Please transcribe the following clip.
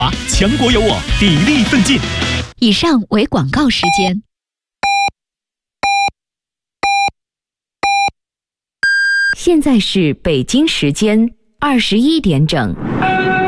强国有我，砥砺奋进。 以上为广告时间。 现在是北京时间21点整。